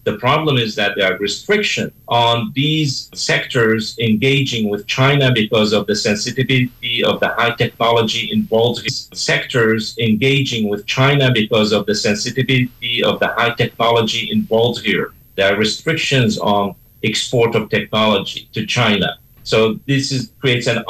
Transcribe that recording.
The problem is that there are restrictions on these sectors engaging with China because of the sensitivity of the high technology involved. Sectors engaging with China because of the sensitivity of the high technology involved here. There are restrictions on export of technology to China. So this creates an